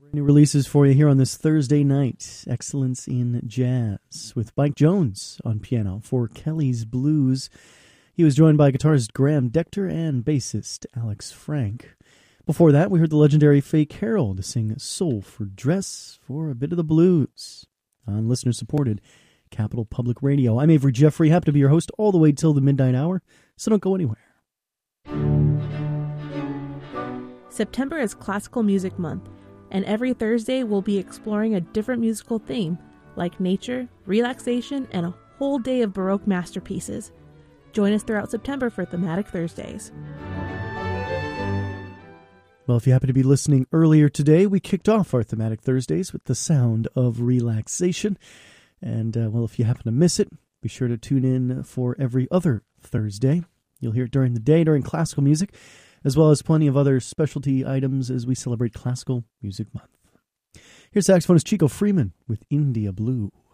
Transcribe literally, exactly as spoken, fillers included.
New releases for you here on this Thursday night. Excellence in Jazz with Mike Jones on piano for Kelly's Blues. He was joined by guitarist Graham Decter and bassist Alex Frank. Before that, we heard the legendary Faye Carroll to sing Soul for Dress for a bit of the blues on listener-supported Capital Public Radio. I'm Avery Jeffrey, happy to be your host all the way till the midnight hour, so don't go anywhere. September is Classical Music Month, and every Thursday we'll be exploring a different musical theme, like nature, relaxation, and a whole day of Baroque masterpieces. Join us throughout September for Thematic Thursdays. Well, if you happen to be listening earlier today, we kicked off our Thematic Thursdays with the sound of relaxation. And, uh, well, if you happen to miss it, be sure to tune in for every other Thursday. You'll hear it during the day, during classical music, as well as plenty of other specialty items as we celebrate Classical Music Month. Here's saxophonist Chico Freeman with India Blue.